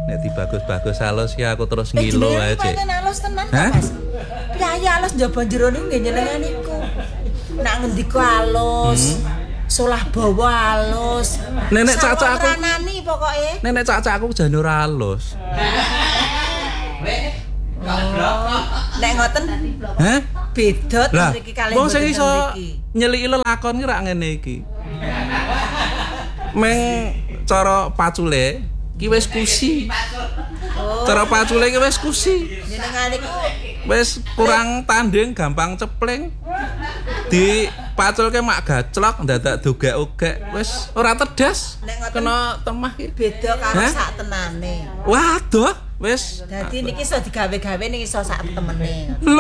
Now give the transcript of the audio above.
Nek dibagus-bagus halus ya aku terus ngilo ae, Cik. Pancen halus tenan kok, Mas. Piye halus njaba jero niku nggih nyenengane iku. Nak ngendika halus. Solah bawa halus. Nenek cacak aku. Ranani pokoke. Nenek cacakku jane ora halus. Nek ngoten. Hah? Beda to Lah, mriki kalih wong sing iso mriki. nyeliki lelakon ki rak ngene iki. Meng cara pacule ki wis kusi. Cara pacule ki wis kusi. Jenengane ku Wis kurang tanding, gampang cepling. Di paculke mak gaclok dadak dogek-ogek. Wis ora tedas. Kena temah ki. beda karo sak tenane. Waduh, wis. Dadi niki iso digawe-gawe ning iso sak temene.